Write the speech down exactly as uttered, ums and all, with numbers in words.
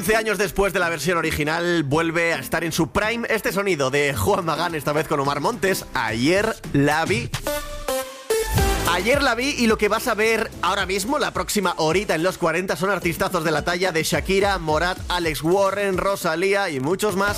once años después de la versión original, vuelve a estar en su prime este sonido de Juan Magán, esta vez con Omar Montes. Ayer la vi. Ayer la vi y lo que vas a ver ahora mismo, la próxima horita en los cuarenta, son artistazos de la talla de Shakira, Morat, Alex Warren, Rosalía y muchos más.